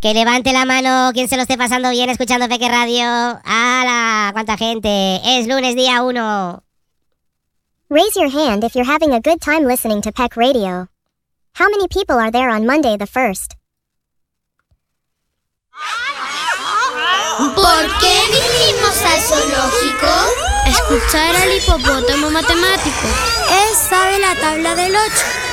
Que levante la mano quien se lo esté pasando bien escuchando Peque Radio. ¡Hala! ¡Cuánta gente! Es lunes día 1. Raise your hand if you're having a good time listening to Peck Radio. How many people are there on Monday the 1st? ¿Por qué vinimos al zoológico? Escuchar al hipopótamo matemático. Él sabe la tabla del 8.